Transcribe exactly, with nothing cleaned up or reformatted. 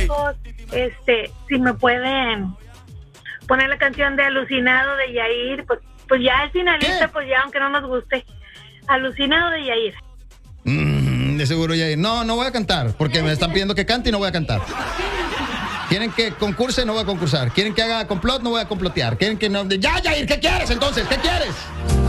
lejos. Este, si me pueden poner la canción de Alucinado de Yair, pues, pues ya el finalista, ¿qué? Pues ya aunque no nos guste. Alucinado de Yair. Mm, de seguro Yair. No, no voy a cantar, porque me están pidiendo que cante y no voy a cantar. Quieren que concurse, no voy a concursar. Quieren que haga complot, no voy a complotear. Quieren que no... Ya, Yair, ¿qué quieres entonces? ¿Qué quieres?